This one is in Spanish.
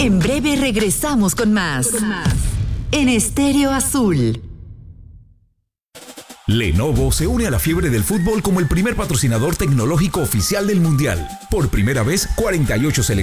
En breve regresamos con más. En Estéreo Azul. Lenovo se une a la fiebre del fútbol como el primer patrocinador tecnológico oficial del Mundial. Por primera vez, 48 selecciones